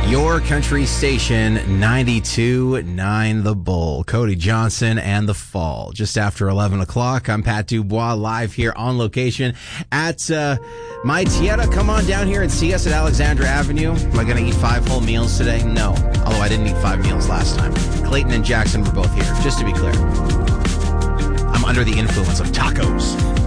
Your country station, 92.9 The Bull. Cody Johnson and The Fall. Just after 11 o'clock, I'm Pat Dubois, live here on location at My Tierra. Come on down here and see us at Alexandra Avenue. Am I going to eat 5 whole meals today? No. Although I didn't eat 5 meals last time. Clayton and Jackson were both here, just to be clear. I'm under the influence of tacos.